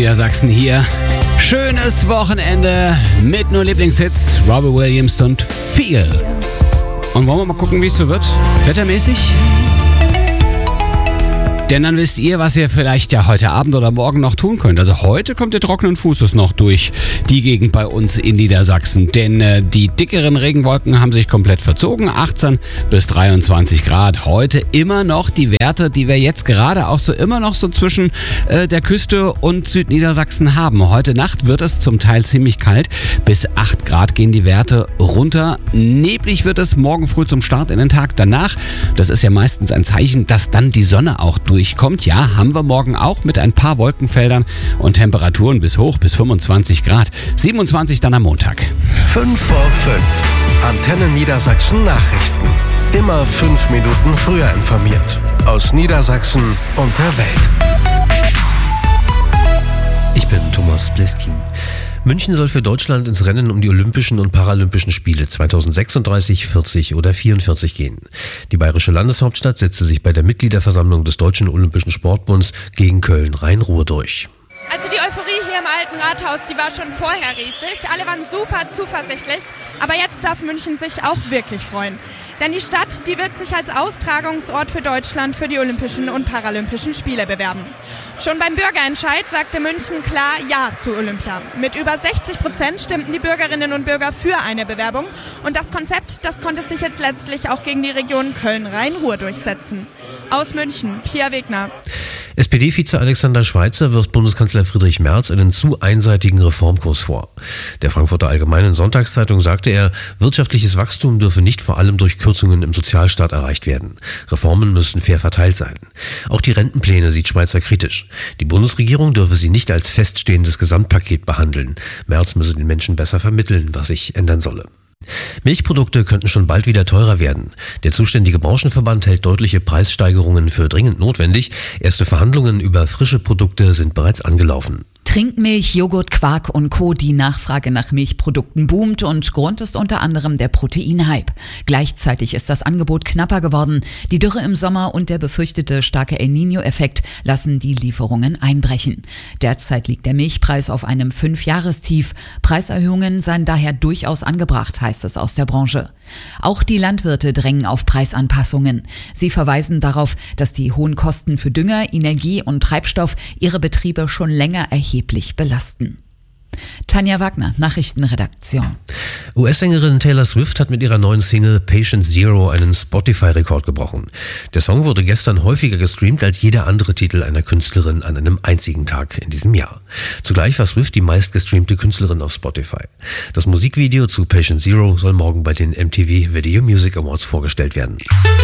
Niedersachsen hier. Schönes Wochenende mit nur Lieblingshits, Robbie Williams und Feel. Und wollen wir mal gucken, wie es so wird? Wettermäßig? Denn dann wisst ihr, was ihr vielleicht ja heute Abend oder morgen noch tun könnt. Also heute kommt ihr trockenen Fußes noch durch die Gegend bei uns in Niedersachsen. Denn die dickeren Regenwolken haben sich komplett verzogen. 18 bis 23 Grad. Heute immer noch die Werte, die wir jetzt gerade auch so immer noch so zwischen der Küste und Südniedersachsen haben. Heute Nacht wird es zum Teil ziemlich kalt. Bis 8 Grad gehen die Werte runter. Neblig wird es morgen früh zum Start in den Tag danach. Das ist ja meistens ein Zeichen, dass dann die Sonne auch durchkommt. Ja, haben wir morgen auch mit ein paar Wolkenfeldern und Temperaturen bis hoch bis 25 Grad. 27 dann am Montag. 5 vor 5. Antenne Niedersachsen Nachrichten. Immer 5 Minuten früher informiert. Aus Niedersachsen und der Welt. Ich bin Thomas Bliskin. München soll für Deutschland ins Rennen um die Olympischen und Paralympischen Spiele 2036, 40 oder 44 gehen. Die bayerische Landeshauptstadt setzte sich bei der Mitgliederversammlung des Deutschen Olympischen Sportbunds gegen Köln-Rhein-Ruhr durch. Also die Euphorie hier im Alten Rathaus, die war schon vorher riesig. Alle waren super zuversichtlich. Aber jetzt darf München sich auch wirklich freuen. Denn die Stadt, die wird sich als Austragungsort für Deutschland für die Olympischen und Paralympischen Spiele bewerben. Schon beim Bürgerentscheid sagte München klar Ja zu Olympia. Mit über 60% stimmten die Bürgerinnen und Bürger für eine Bewerbung. Und das Konzept, das konnte sich jetzt letztlich auch gegen die Region Köln-Rhein-Ruhr durchsetzen. Aus München, Pia Wegner. SPD-Vize Alexander Schweitzer wirft Bundeskanzler Friedrich Merz einen zu einseitigen Reformkurs vor. Der Frankfurter Allgemeinen Sonntagszeitung sagte er, wirtschaftliches Wachstum dürfe nicht vor allem durch Kürzungen im Sozialstaat erreicht werden. Reformen müssten fair verteilt sein. Auch die Rentenpläne sieht Schweitzer kritisch. Die Bundesregierung dürfe sie nicht als feststehendes Gesamtpaket behandeln. Merz müsse den Menschen besser vermitteln, was sich ändern solle. Milchprodukte könnten schon bald wieder teurer werden. Der zuständige Branchenverband hält deutliche Preissteigerungen für dringend notwendig. Erste Verhandlungen über frische Produkte sind bereits angelaufen. Trinkmilch, Joghurt, Quark und Co. Die Nachfrage nach Milchprodukten boomt und Grund ist unter anderem der Proteinhype. Gleichzeitig ist das Angebot knapper geworden. Die Dürre im Sommer und der befürchtete starke El Niño-Effekt lassen die Lieferungen einbrechen. Derzeit liegt der Milchpreis auf einem 5-Jahrestief. Preiserhöhungen seien daher durchaus angebracht, heißt es aus der Branche. Auch die Landwirte drängen auf Preisanpassungen. Sie verweisen darauf, dass die hohen Kosten für Dünger, Energie und Treibstoff ihre Betriebe schon länger erheblich belasten. Tanja Wagner, Nachrichtenredaktion. US-Sängerin Taylor Swift hat mit ihrer neuen Single Patient Zero einen Spotify-Rekord gebrochen. Der Song wurde gestern häufiger gestreamt als jeder andere Titel einer Künstlerin an einem einzigen Tag in diesem Jahr. Zugleich war Swift die meistgestreamte Künstlerin auf Spotify. Das Musikvideo zu Patient Zero soll morgen bei den MTV Video Music Awards vorgestellt werden.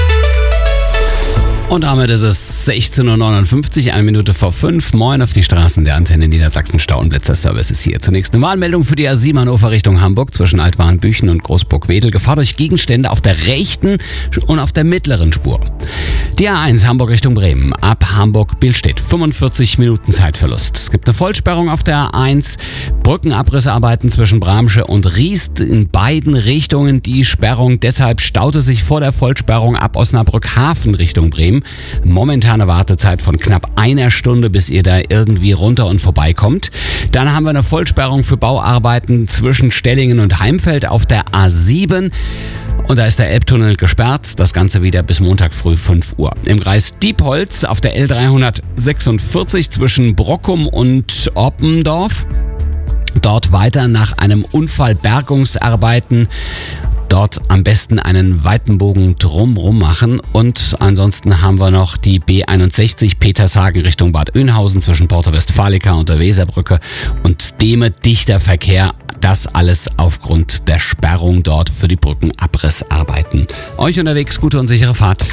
Und damit ist es 16.59 Uhr, 1 Minute vor 5. Moin auf die Straßen der Antenne Niedersachsen. Stau- und Blitzer-Service ist hier. Zunächst eine Warnmeldung für die A7 Hannover Richtung Hamburg zwischen Altwarnbüchen und Großburg-Wedel. Gefahr durch Gegenstände auf der rechten und auf der mittleren Spur. Die A1 Hamburg Richtung Bremen. Ab Hamburg-Billstedt 45 Minuten Zeitverlust. Es gibt eine Vollsperrung auf der A1. Brückenabrissarbeiten zwischen Bramsche und Riest in beiden Richtungen. Die Sperrung deshalb staute sich vor der Vollsperrung ab Osnabrück-Hafen Richtung Bremen. Momentane Wartezeit von knapp 1 Stunde, bis ihr da irgendwie runter und vorbeikommt. Dann haben wir eine Vollsperrung für Bauarbeiten zwischen Stellingen und Heimfeld auf der A7. Und da ist der Elbtunnel gesperrt. Das Ganze wieder bis Montag früh 5 Uhr. Im Kreis Diepholz auf der L346 zwischen Brockum und Oppendorf. Dort weiter nach einem Unfall Bergungsarbeiten. Dort am besten einen weiten Bogen drumrum machen. Und ansonsten haben wir noch die B61 Petershagen Richtung Bad Oeynhausen zwischen Porta Westfalica und der Weserbrücke und Dehme dichter Verkehr. Das alles aufgrund der Sperrung dort für die Brückenabrissarbeiten. Euch unterwegs gute und sichere Fahrt.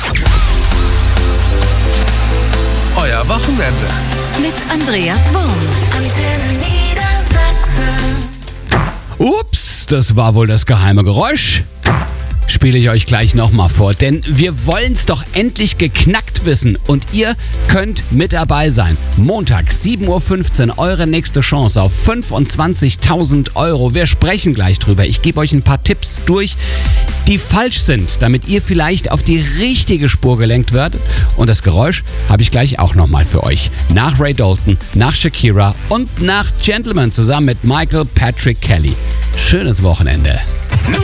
Euer Wochenende. Mit Andreas Worm. Antenne Niedersachsen. Ups, das war wohl das geheime Geräusch. Spiele ich euch gleich nochmal vor, denn wir wollen's doch endlich geknackt wissen und ihr könnt mit dabei sein. Montag, 7.15 Uhr, eure nächste Chance auf 25.000 Euro. Wir sprechen gleich drüber. Ich gebe euch ein paar Tipps durch, die falsch sind, damit ihr vielleicht auf die richtige Spur gelenkt werdet. Und das Geräusch habe ich gleich auch nochmal für euch. Nach Ray Dalton, nach Shakira und nach Gentleman zusammen mit Michael Patrick Kelly. Schönes Wochenende.